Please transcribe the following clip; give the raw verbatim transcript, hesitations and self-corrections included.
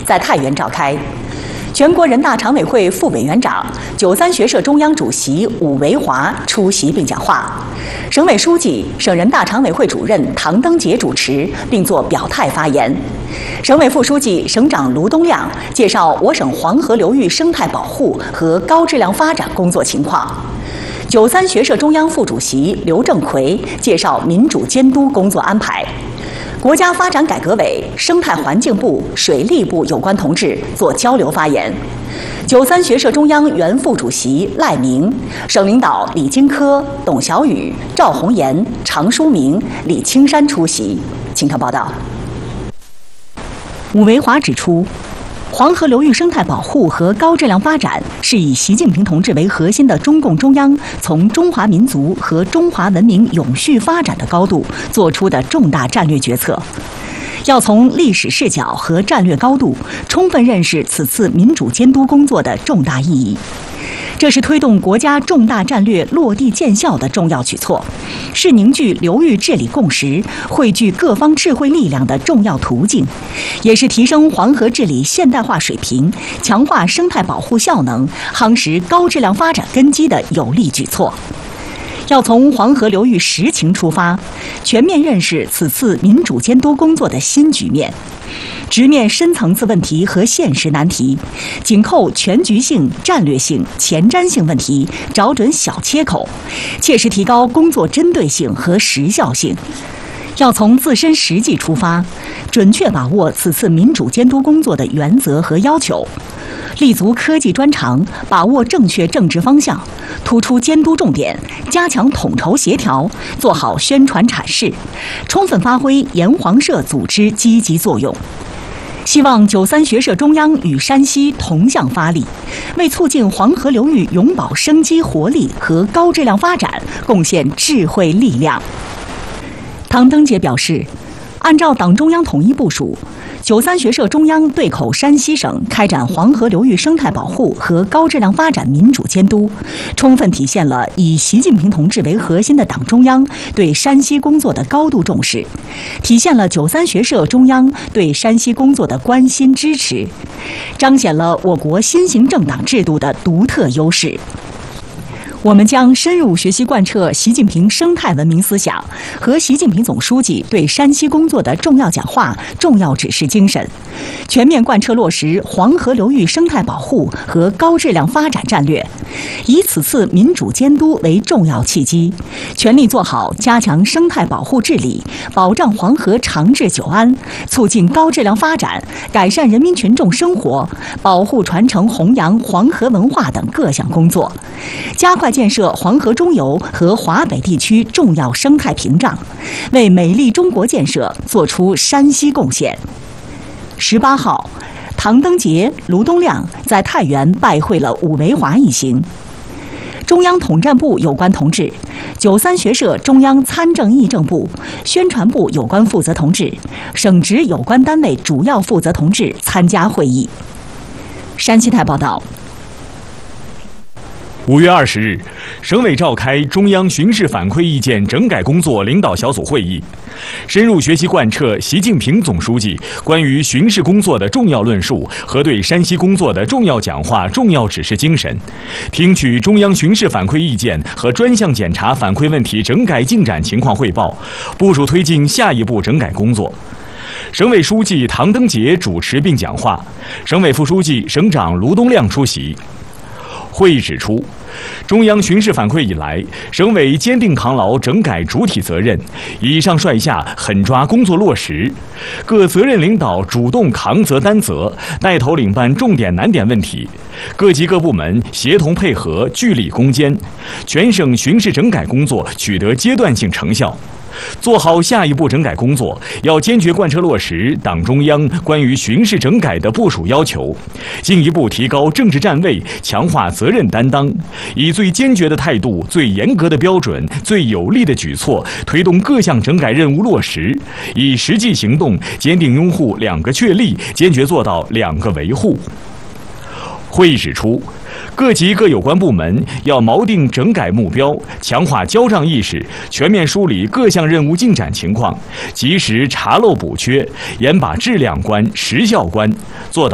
在太原召开。全国人大常委会副委员长、九三学社中央主席伍维华出席并讲话，省委书记、省人大常委会主任唐登杰主持并作表态发言。省委副书记、省长卢东亮介绍我省黄河流域生态保护和高质量发展工作情况。九三学社中央副主席刘正奎介绍民主监督工作安排。国家发展改革委、生态环境部、水利部有关同志做交流发言。九三学社中央原副主席赖明、省领导李金科、董小雨、赵红岩、常书明、李青山出席。请看报道。伍维华指出，黄河流域生态保护和高质量发展是以习近平同志为核心的中共中央从中华民族和中华文明永续发展的高度做出的重大战略决策。要从历史视角和战略高度充分认识此次民主监督工作的重大意义。这是推动国家重大战略落地见效的重要举措，是凝聚流域治理共识、汇聚各方智慧力量的重要途径，也是提升黄河治理现代化水平、强化生态保护效能、夯实高质量发展根基的有力举措。要从黄河流域实情出发，全面认识此次民主监督工作的新局面，直面深层次问题和现实难题，紧扣全局性、战略性、前瞻性问题，找准小切口，切实提高工作针对性和时效性。要从自身实际出发，准确把握此次民主监督工作的原则和要求，立足科技专长，把握正确政治方向，突出监督重点，加强统筹协调，做好宣传阐释，充分发挥沿黄社组织积极作用。希望九三学社中央与山西同向发力，为促进黄河流域永葆生机活力和高质量发展贡献智慧力量。唐登杰表示，按照党中央统一部署，九三学社中央对口山西省开展黄河流域生态保护和高质量发展民主监督，充分体现了以习近平同志为核心的党中央对山西工作的高度重视，体现了九三学社中央对山西工作的关心支持，彰显了我国新型政党制度的独特优势。我们将深入学习贯彻习近平生态文明思想和习近平总书记对山西工作的重要讲话、重要指示精神，全面贯彻落实黄河流域生态保护和高质量发展战略，以此次民主监督为重要契机，全力做好加强生态保护治理、保障黄河长治久安、促进高质量发展、改善人民群众生活、保护传承弘扬黄河文化等各项工作，加快建设黄河中游和华北地区重要生态屏障，为美丽中国建设做出山西贡献。十八号，唐登杰、卢东亮在太原拜会了伍维华一行。中央统战部有关同志、九三学社中央参政议政部、宣传部有关负责同志、省直有关单位主要负责同志参加会议。山西台报道。 五月二十日，省委召开中央巡视反馈意见整改工作领导小组会议，深入学习贯彻习近平总书记关于巡视工作的重要论述和对山西工作的重要讲话、重要指示精神，听取中央巡视反馈意见和专项检查反馈问题整改进展情况汇报，部署推进下一步整改工作。省委书记唐登杰主持并讲话，省委副书记、省长卢东亮出席。会议指出，中央巡视反馈以来，省委坚定扛牢整改主体责任，以上率下狠抓工作落实，各责任领导主动扛责担责，带头领办重点难点问题，各级各部门协同配合，据理攻坚，全省巡视整改工作取得阶段性成效。做好下一步整改工作，要坚决贯彻落实党中央关于巡视整改的部署要求，进一步提高政治站位，强化责任担当，以最坚决的态度、最严格的标准、最有力的举措，推动各项整改任务落实，以实际行动坚定拥护两个确立，坚决做到两个维护。会议指出，各级各有关部门要锚定整改目标，强化交账意识，全面梳理各项任务进展情况，及时查漏补缺，严把质量关、时效关，做到